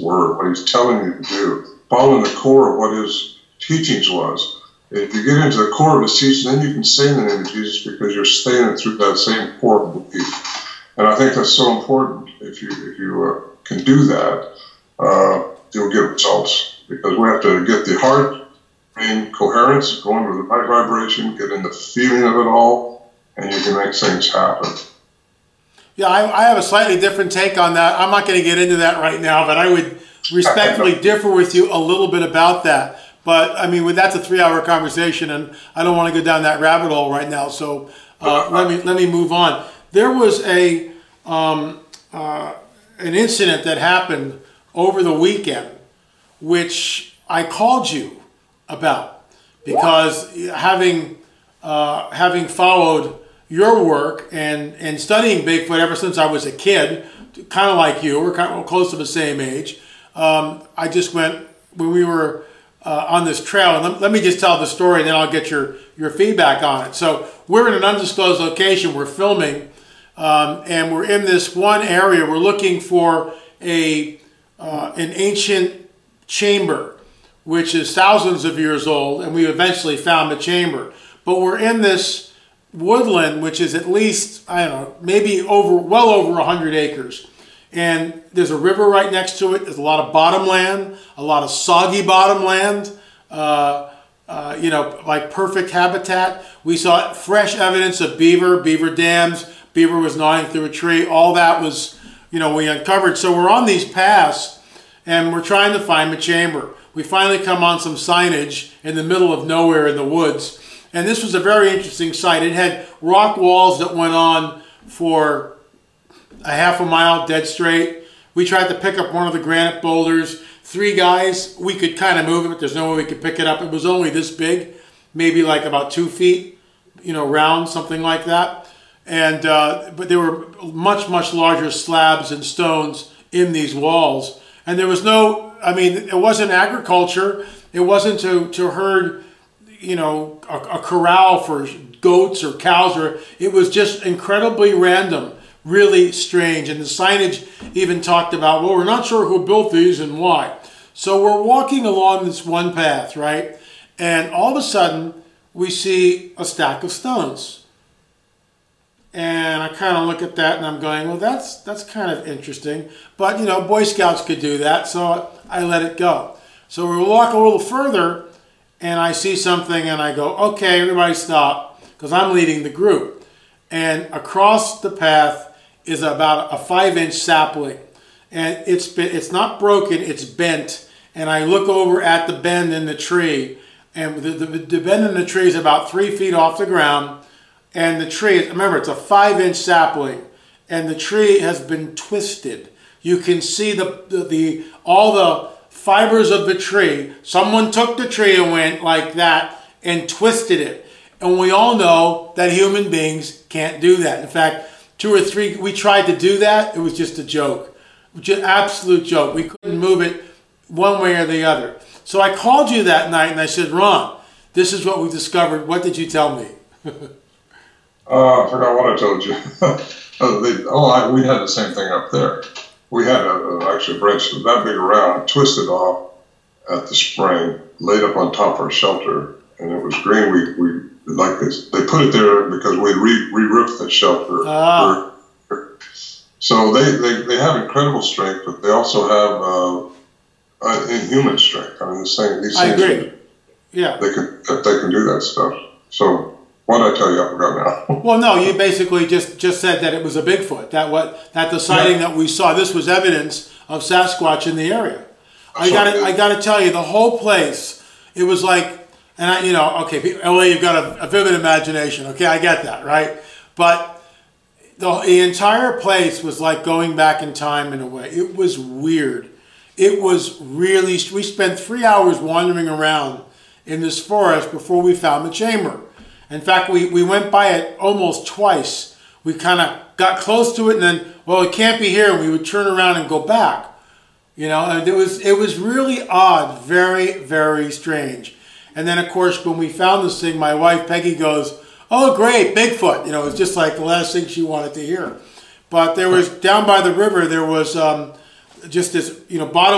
word, what he's telling you to do, following the core of what his teachings was. If you get into the core of his teaching, then you can say in the name of Jesus because you're staying through that same core belief. And I think that's so important. If you can do that, you'll get results, because we have to get the heart brain coherence, going with the right vibration, get in the feeling of it all, and you can make things happen. Yeah, I have a slightly different take on that. I'm not going to get into that right now, but I would respectfully differ with you a little bit about that. But I mean, that's a 3-hour conversation, and I don't want to go down that rabbit hole right now. So let me move on. There was an incident that happened over the weekend, which I called you about, because having followed your work and studying Bigfoot ever since I was a kid, kind of like you, we're kind of close to the same age. I just went, when we were on this trail, and let me just tell the story, and then I'll get your feedback on it. So we're in an undisclosed location, we're filming, and we're in this one area. We're looking for an ancient chamber, which is thousands of years old, and we eventually found the chamber. But we're in this woodland, which is at least, I don't know, maybe well over 100 acres. And there's a river right next to it. There's a lot of bottom land, a lot of soggy bottom land, like perfect habitat. We saw fresh evidence of beaver dams. Beaver was gnawing through a tree. All that was, we uncovered. So we're on these paths, and we're trying to find the chamber. We finally come on some signage in the middle of nowhere in the woods. And this was a very interesting site. It had rock walls that went on for a half a mile dead straight. We tried to pick up one of the granite boulders. 3 guys, we could kind of move it, but there's no way we could pick it up. It was only this big, maybe like about 2 feet, round, something like that. And but there were much larger slabs and stones in these walls. And there was no, it wasn't agriculture. It wasn't to herd, a corral for goats or cows. It was just incredibly random, really strange. And the signage even talked about, well, we're not sure who built these and why. So we're walking along this one path, right? And all of a sudden, we see a stack of stones. And I kind of look at that and I'm going, well, that's kind of interesting. But, Boy Scouts could do that, so I let it go. So we walk a little further, and I see something, and I go, okay, everybody stop, because I'm leading the group. And across the path is about a 5-inch sapling. And it's not broken, it's bent. And I look over at the bend in the tree, and the bend in the tree is about 3 feet off the ground. And the tree, remember, it's a 5-inch sapling, and the tree has been twisted. You can see all the fibers of the tree. Someone took the tree and went like that and twisted it. And we all know that human beings can't do that. In fact, 2 or 3, we tried to do that. It was just a joke, just absolute joke. We couldn't move it one way or the other. So I called you that night and I said, Ron, this is what we discovered. What did you tell me? I forgot what I told you. We had the same thing up there. We had actually a branch that big around, twisted off at the spring, laid up on top of our shelter, and it was green. We like this. They put it there because we re-roofed the shelter. So they have incredible strength, but they also have inhuman strength. These things. I agree. Yeah. They can do that stuff. So. What did I tell you? I forgot now. Well, no, you basically just said that it was a Bigfoot. That the sighting that we saw, this was evidence of Sasquatch in the area. I got to tell you, the whole place, it was like, and okay, LA, you've got a vivid imagination. Okay, I get that, right? But the entire place was like going back in time in a way. It was weird. It was really. We spent 3 hours wandering around in this forest before we found the chamber. In fact, we went by it almost twice. We kind of got close to it and then, well, it can't be here. And we would turn around and go back. And it was really odd, very, very strange. And then, of course, when we found this thing, my wife, Peggy, goes, oh, great, Bigfoot. It was just like the last thing she wanted to hear. But there was, down by the river, there was just this, bottom